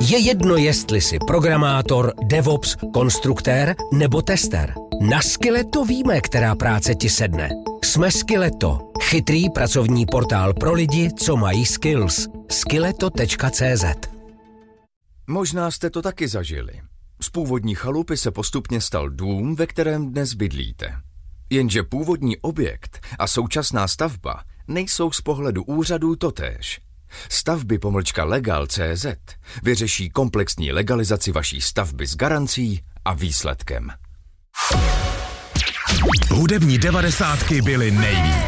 Je jedno, jestli jsi programátor, DevOps, konstruktér nebo tester. Na Skilleto víme, která práce ti sedne. Jsme Skilleto, chytrý pracovní portál pro lidi, co mají skills. Skilleto.cz. Možná jste to taky zažili. Z původní chalupy se postupně stal dům, ve kterém dnes bydlíte. Jenže původní objekt a současná stavba nejsou z pohledu úřadů totéž. Stavby-legal.cz vyřeší komplexní legalizaci vaší stavby s garancí a výsledkem. Hudební 90 byly nejvíc.